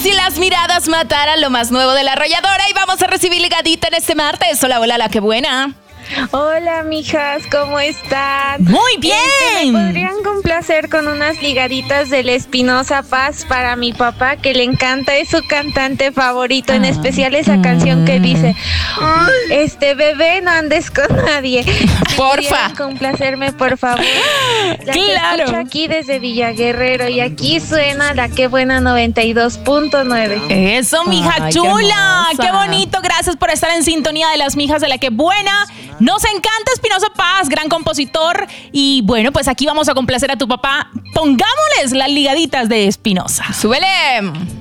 Si las miradas mataran, lo más nuevo de La Arrolladora, y vamos a recibir ligadita en este martes. Hola, hola, la que buena. Hola, mijas, ¿cómo están? Muy bien. ¿Me podrían complacer con unas ligaditas del Espinosa Paz para mi papá, que le encanta, es su cantante favorito, en especial esa canción que dice, bebé, no andes con nadie? Porfa. Complacerme, por favor. La Claro. que escucho aquí desde Villaguerrero, y aquí suena la que buena 92.9. Eso, mija. Ay, chula. qué Qué hermosa. bonito. Gracias por estar en sintonía de las mijas de La que buena. Nos encanta Espinosa Paz, gran compositor. Y bueno, pues aquí vamos a complacer a tu papá. Pongámosles las ligaditas de Espinosa. ¡Súbele!